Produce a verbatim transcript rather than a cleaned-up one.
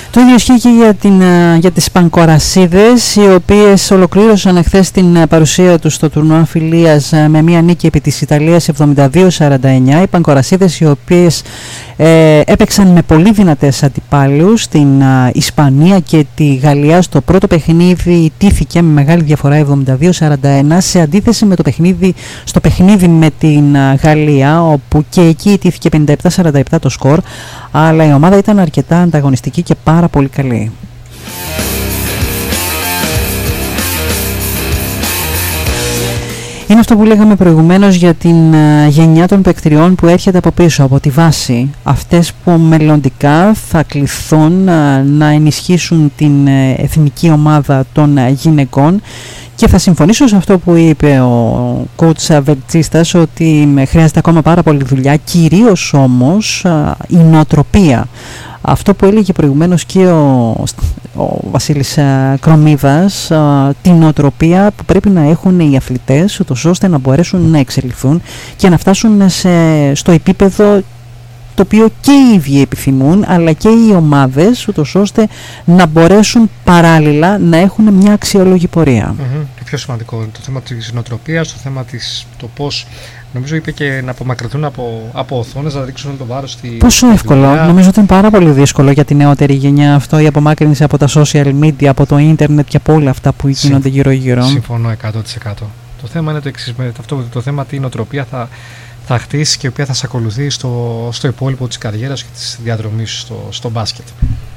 Το ίδιο ισχύει και για, την, για τις Πανκορασίδες, οι οποίες ολοκλήρωσαν εχθές την παρουσία τους στο τουρνουά φιλίας με μια νίκη επί της Ιταλίας εβδομήντα δύο σαράντα εννιά. Οι Πανκορασίδες, οι οποίες ε, έπαιξαν με πολύ δυνατές αντιπάλους την α, Ισπανία και τη Γαλλία. Στο πρώτο παιχνίδι τύφηκε με μεγάλη διαφορά εβδομήντα δύο σαράντα ένα, σε αντίθεση με το παιχνίδι, στο παιχνίδι με την α, Γαλλία, όπου και εκεί τύφηκε πενήντα επτά σαράντα επτά το σκορ, αλλά η ομάδα ήταν αρκετά ανταγωνιστική και πάρα πολύ καλή. Είναι αυτό που λέγαμε προηγουμένως για την uh, γενιά των παικτριών που έρχεται από πίσω, από τη βάση. Αυτές που μελλοντικά θα κληθούν uh, να ενισχύσουν την uh, εθνική ομάδα των uh, γυναικών. Και θα συμφωνήσω σε αυτό που είπε ο coach Βελτσίστας, ότι χρειάζεται ακόμα πάρα πολλή δουλειά, κυρίως όμως uh, η νοοτροπία. Αυτό που έλεγε προηγουμένως και ο, ο Βασίλης uh, Κρομίδας, uh, την νοοτροπία που πρέπει να έχουν οι αθλητές, ούτως ώστε να μπορέσουν να εξελιχθούν και να φτάσουν σε, στο επίπεδο το οποίο και οι ίδιοι επιθυμούν, αλλά και οι ομάδες, ούτως ώστε να μπορέσουν παράλληλα να έχουν μια αξιόλογη πορεία. Mm-hmm. Το πιο σημαντικό είναι το θέμα της νοοτροπίας, το θέμα της, το πώς, νομίζω είπε και να απομακρυνθούν από, από οθόνες, να δείξουν το βάρος στη... Πόσο εύκολο, δουλειά. Νομίζω ότι είναι πάρα πολύ δύσκολο για τη νεότερη γενιά αυτό, η απομάκρυνση από τα social media, από το ίντερνετ και από όλα αυτά που γίνονται γύρω-γύρω. Συμφωνώ εκατό τοις εκατό. Το θέμα είναι το εξής, αυτό το θέμα τι νοοτροπία θα... θα χτίσει και η οποία θα σε ακολουθεί στο, στο υπόλοιπο της καριέρας και της διαδρομής στο, στο μπάσκετ.